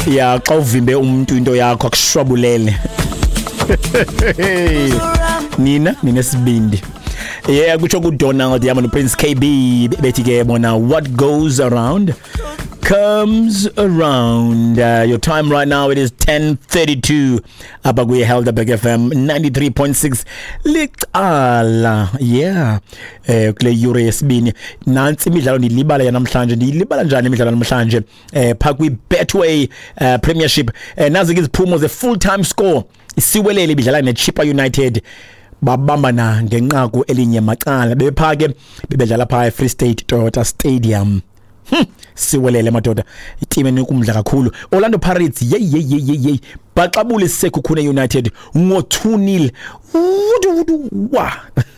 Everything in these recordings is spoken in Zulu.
Yeah, xa uvimbe umuntu into yakho akushwabulele. Nina sibindi. Yeah, kutsho kuDonald yama no Prince KB bethi ke bona what goes around comes around. Your time right now, it is 10:32 up at Helderberg FM 93.6 Licala. Yeah, kule yure yesibini nansi imidlalo nilibala yanamhlanje nilibala njani imidlalo namhlanje phakwi Betway Premiership. Nazi iziphumo ze full time score isiwelele ibidlala neChippa United babambana ngenqaku elinye macala bephake bebedlala pha eFree State Toyota Stadium. Siwelele madoda iteam enikumdla kakhulu. Orlando Pirates yey baxabule Sekhukhune United ngo 2-0 wa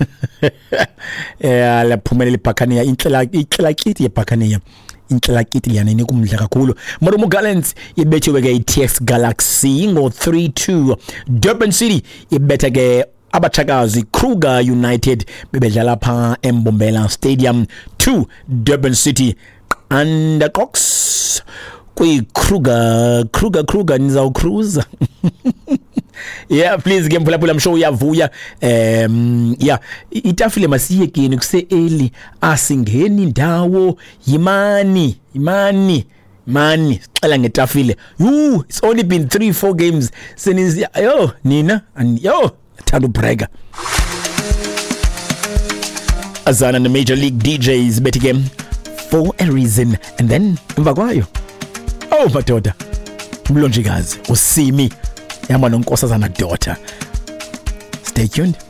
la phumele libhakaniya inhlelakiti yebhakaniya inhlelakiti yana enikumdla kakhulu. Marumo Gallants ibethiwe ke iTX Galaxy ngo 3-2. Durban City ibetha ke abachakazi Kruger United bebedlala pha eMbombela Stadium 2 Durban City Undercox kwi Kruger nizaw cruise. Yeah, please game phulaphula I'm sure uyavuya. Yeah, itafile masiyekeni kuse early asingeni ndawo yimani sicela ngetafile. It's only been 3-4 games since yo nina and yo thanda ubrega. Azana the Major League DJs bethi game for a reason, and then emva kwayo madoda umlonjikazi usimi yama nonkosazana daughter. Stay tuned.